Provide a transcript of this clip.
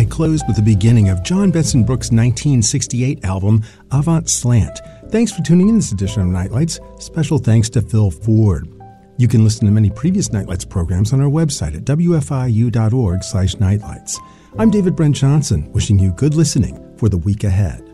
I close with the beginning of John Benson Brooks' 1968 album, Avant Slant. Thanks for tuning in this edition of Nightlights. Special thanks to Phil Ford. You can listen to many previous Nightlights programs on our website at wfiu.org/nightlights. I'm David Brent Johnson, wishing you good listening for the week ahead.